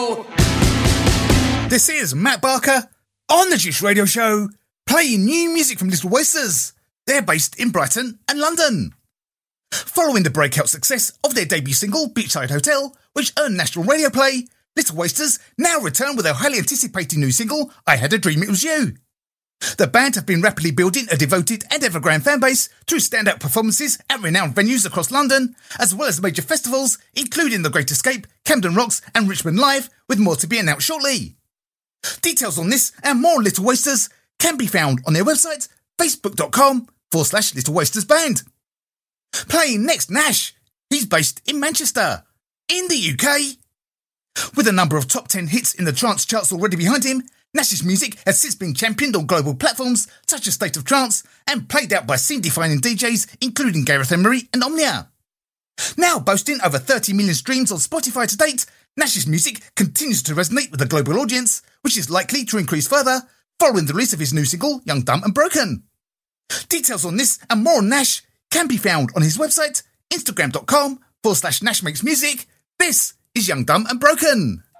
This is Matt Barker on the Juice Radio Show, playing new music from Little Oysters. They're based in Brighton and London. Following the breakout success of their debut single, Beachside Hotel, which earned national radio play, Little Oysters now return with their highly anticipated new single, I Had a Dream It Was You. The band have been rapidly building a devoted and evergreen fanbase through standout performances at renowned venues across London, as well as major festivals, including The Great Escape, Camden Rocks and Richmond Live, with more to be announced shortly. Details on this and more on Little Oysters can be found on their website, facebook.com/Little Oysters Band. Playing next, Nash. He's based in Manchester, in the UK. With a number of top 10 hits in the trance charts already behind him, Nash's music has since been championed on global platforms such as State of Trance and played out by scene-defining DJs including Gareth Emery and Omnia. Now boasting over 30 million streams on Spotify to date, Nash's music continues to resonate with the global audience, which is likely to increase further following the release of his new single, Young, Dumb and Broken. Details on this and more on Nash can be found on his website, instagram.com/NashMakesMusic. This is Young, Dumb and Broken.